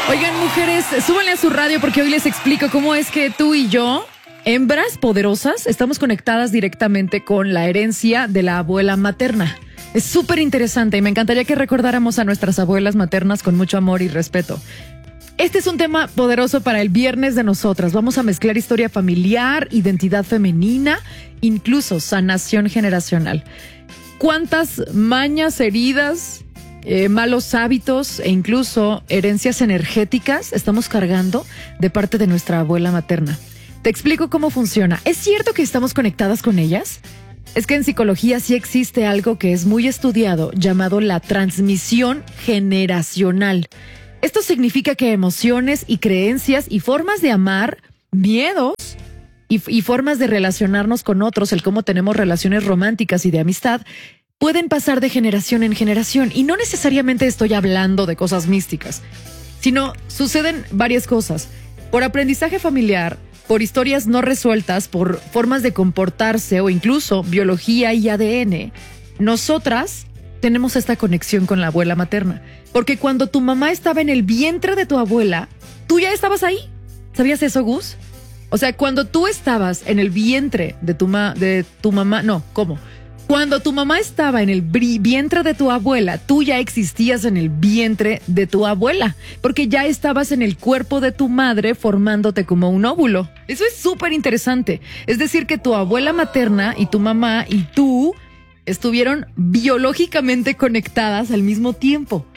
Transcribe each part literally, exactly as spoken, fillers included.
Oigan, mujeres, súbanle a su radio porque hoy les explico cómo es que tú y yo, hembras poderosas, estamos conectadas directamente con la herencia de la abuela materna. Es súper interesante y me encantaría que recordáramos a nuestras abuelas maternas con mucho amor y respeto. Este es un tema poderoso para el viernes de nosotras. Vamos a mezclar historia familiar, identidad femenina, incluso sanación generacional. ¿Cuántas mañas, heridas, eh, malos hábitos e incluso herencias energéticas estamos cargando de parte de nuestra abuela materna? Te explico cómo funciona. ¿Es cierto que estamos conectadas con ellas? Es que en psicología sí existe algo que es muy estudiado llamado la transmisión generacional. Esto significa que emociones y creencias y formas de amar, miedos y, y formas de relacionarnos con otros, el cómo tenemos relaciones románticas y de amistad, pueden pasar de generación en generación. Y no necesariamente estoy hablando de cosas místicas, sino suceden varias cosas. Por aprendizaje familiar, por historias no resueltas, por formas de comportarse o incluso biología y A D N, nosotras tenemos esta conexión con la abuela materna. Porque cuando tu mamá estaba en el vientre de tu abuela, tú ya estabas ahí. ¿Sabías eso, Gus? O sea, cuando tú estabas en el vientre de tu, ma de tu mamá, no, ¿cómo? Cuando tu mamá estaba en el vientre de tu abuela, tú ya existías en el vientre de tu abuela, porque ya estabas en el cuerpo de tu madre formándote como un óvulo. Eso es súper interesante. Es decir, que tu abuela materna y tu mamá y tú estuvieron biológicamente conectadas al mismo tiempo.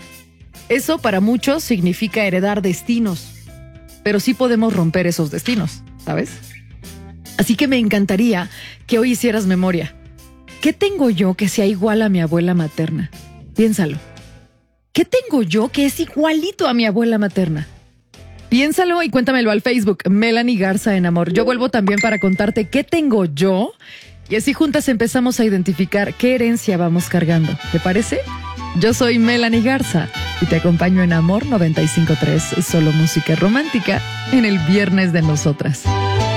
Eso para muchos significa heredar destinos, pero sí podemos romper esos destinos, ¿sabes? Así que me encantaría que hoy hicieras memoria. ¿Qué tengo yo que sea igual a mi abuela materna? Piénsalo. ¿Qué tengo yo que es igualito a mi abuela materna? Piénsalo y cuéntamelo al Facebook, Melanie Garza en Amor. Yo vuelvo también para contarte qué tengo yo y así juntas empezamos a identificar qué herencia vamos cargando. ¿Te parece? Yo soy Melanie Garza y te acompaño en Amor noventa y cinco punto tres, solo música romántica en el viernes de nosotras.